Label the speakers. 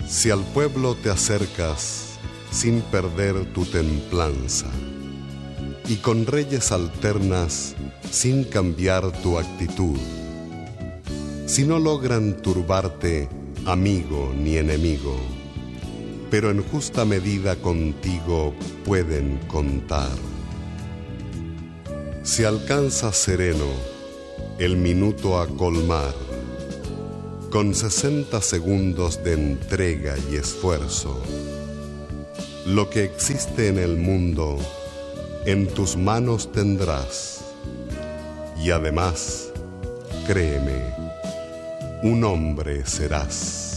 Speaker 1: Si al pueblo te acercas sin perder tu templanza, y con reyes alternas sin cambiar tu actitud, si no logran turbarte amigo ni enemigo, pero en justa medida contigo pueden contar. Si alcanzas sereno el minuto a colmar, con 60 segundos de entrega y esfuerzo, lo que existe en el mundo en tus manos tendrás. Y además, créeme, un hombre serás.